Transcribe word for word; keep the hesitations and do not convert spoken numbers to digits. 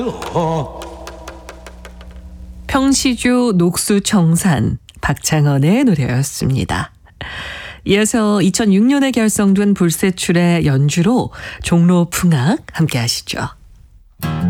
평시주 녹수청산 박창헌의 노래였습니다. 이어서 이천육 년에 결성된 불세출의 연주로 종로풍악 함께 하시죠.